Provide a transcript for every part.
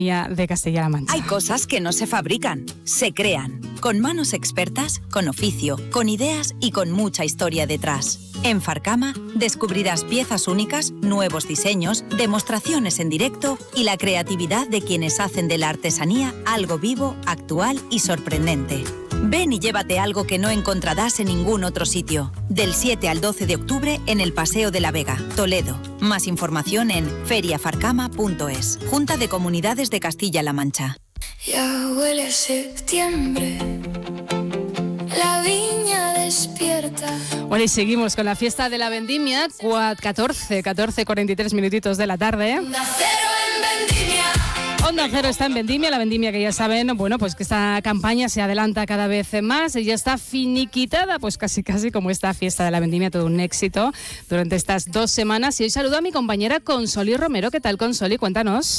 de Castilla-La Mancha. Hay cosas que no se fabrican, se crean, con manos expertas, con oficio, con ideas y con mucha historia detrás. En Farcama descubrirás piezas únicas, nuevos diseños, demostraciones en directo y la creatividad de quienes hacen de la artesanía algo vivo, actual y sorprendente. Ven y llévate algo que no encontrarás en ningún otro sitio. Del 7 al 12 de octubre en el Paseo de la Vega, Toledo. Más información en feriafarcama.es. Junta de Comunidades de Castilla-La Mancha. Ya huele septiembre, la viña despierta. Bueno, y seguimos con la fiesta de la vendimia, 14:43 minutitos de la tarde. Onda Cero está en Vendimia, la vendimia que ya saben, bueno, pues que esta campaña se adelanta cada vez más y ya está finiquitada, pues casi como esta fiesta de la vendimia, todo un éxito durante estas 2 semanas. Y hoy saludo a mi compañera Consoli Romero. ¿Qué tal, Consoli? Cuéntanos.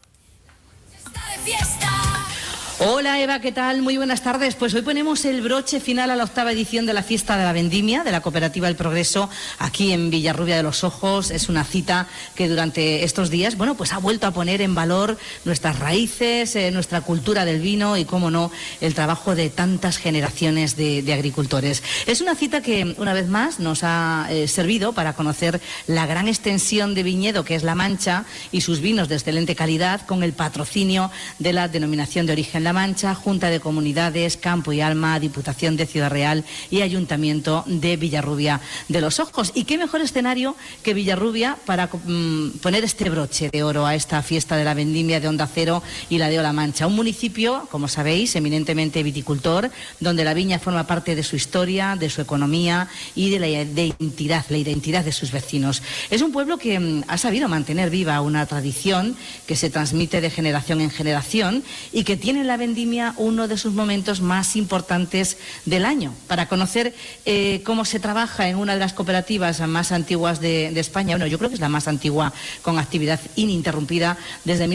Hola Eva, ¿qué tal? Muy buenas tardes. Pues hoy ponemos el broche final a la 8ª edición de la Fiesta de la Vendimia de la Cooperativa El Progreso aquí en Villarrubia de los Ojos. Es una cita que durante estos días, bueno, pues ha vuelto a poner en valor nuestras raíces, nuestra cultura del vino y, cómo no, el trabajo de tantas generaciones de agricultores. Es una cita que, una vez más, nos ha servido para conocer la gran extensión de viñedo que es La Mancha y sus vinos de excelente calidad, con el patrocinio de la Denominación de Origen La Mancha, Junta de Comunidades, Campo y Alma, Diputación de Ciudad Real y Ayuntamiento de Villarrubia de los Ojos. Y qué mejor escenario que Villarrubia para poner este broche de oro a esta fiesta de la vendimia de Onda Cero y la de La Mancha. Un municipio, como sabéis, eminentemente viticultor, donde la viña forma parte de su historia, de su economía y de la identidad de sus vecinos. Es un pueblo que ha sabido mantener viva una tradición que se transmite de generación en generación y que tiene en la vendimia uno de sus momentos más importantes del año. Para conocer cómo se trabaja en una de las cooperativas más antiguas de España, bueno, yo creo que es la más antigua con actividad ininterrumpida desde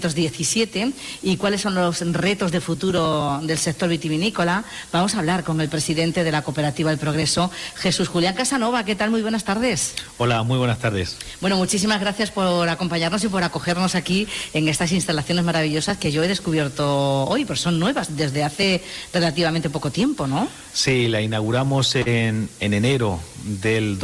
1917, y cuáles son los retos de futuro del sector vitivinícola, vamos a hablar con el presidente de la Cooperativa El Progreso, Jesús Julián Casanova. ¿Qué tal? Muy buenas tardes. Hola, muy buenas tardes. Bueno, muchísimas gracias por acompañarnos y por acogernos aquí en estas instalaciones maravillosas que yo he descubierto hoy, pero son nuevas desde hace relativamente poco tiempo, ¿no? Sí, la inauguramos en enero del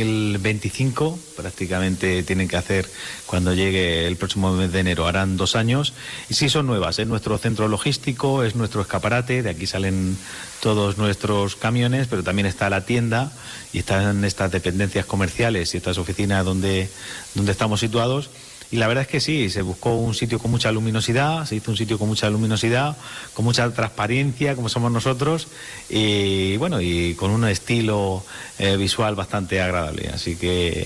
2025, prácticamente tienen que hacer cuando llegue el próximo mes de enero, harán 2 años, y sí son nuevas, es nuestro centro logístico, es nuestro escaparate, de aquí salen todos nuestros camiones, pero también está la tienda y están estas dependencias comerciales y estas oficinas donde estamos situados. Y la verdad es que sí, se buscó un sitio con mucha luminosidad, se hizo un sitio con mucha luminosidad, con mucha transparencia, como somos nosotros, y bueno, y con un estilo visual bastante agradable. Así que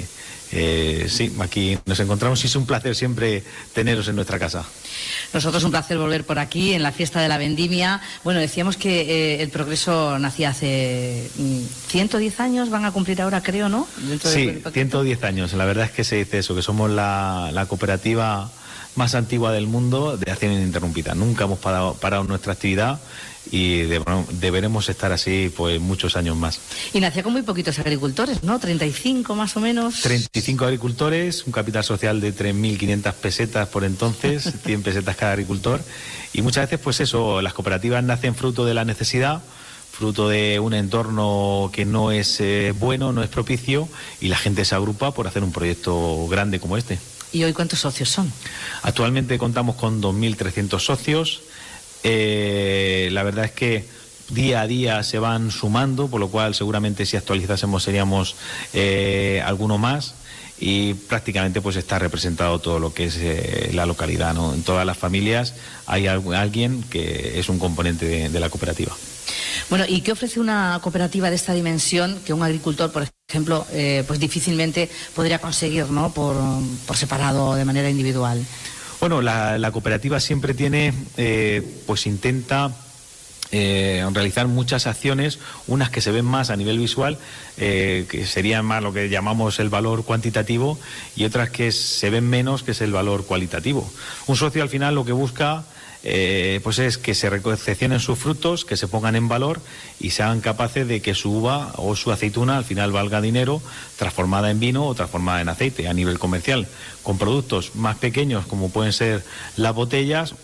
sí, aquí nos encontramos y es un placer siempre teneros en nuestra casa. Nosotros un placer volver por aquí en la fiesta de la vendimia. Bueno, decíamos que el Progreso nacía hace 110 años, van a cumplir ahora, creo, ¿no? Sí, 110 años. La verdad es que se dice eso, que somos la cooperativa más antigua del mundo de acción ininterrumpida. Nunca hemos parado nuestra actividad y deberemos estar así pues muchos años más. Y nacía con muy poquitos agricultores, ¿no? 35 más o menos. 35 agricultores, un capital social de 3.500 pesetas por entonces, 100 pesetas cada agricultor. Y muchas veces pues eso, las cooperativas nacen fruto de la necesidad, fruto de un entorno que no es bueno, no es propicio, y la gente se agrupa por hacer un proyecto grande como este. ¿Y hoy cuántos socios son? Actualmente contamos con 2.300 socios. La verdad es que día a día se van sumando, por lo cual seguramente si actualizásemos seríamos alguno más, y prácticamente pues está representado todo lo que es la localidad, ¿no? En todas las familias hay alguien que es un componente de la cooperativa. Bueno, ¿y qué ofrece una cooperativa de esta dimensión que un agricultor, por ejemplo, pues difícilmente podría conseguir, ¿no? por separado, de manera individual? Bueno, la cooperativa siempre tiene, pues intenta realizar muchas acciones, unas que se ven más a nivel visual, que serían más lo que llamamos el valor cuantitativo, y otras que se ven menos, que es el valor cualitativo. Un socio al final lo que busca pues es que se recepcionen sus frutos, que se pongan en valor y sean capaces de que su uva o su aceituna al final valga dinero, transformada en vino o transformada en aceite a nivel comercial, con productos más pequeños como pueden ser las botellas,